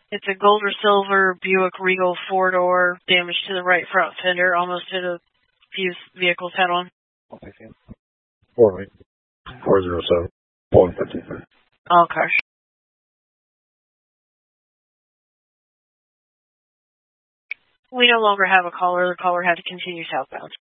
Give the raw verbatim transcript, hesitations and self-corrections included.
It's a gold or silver Buick Regal four-door, damage to the right front fender, almost hit a few vehicles head on. Four eight four zero seven one fifty three. Okay. We no longer have a caller. The caller had to continue southbound.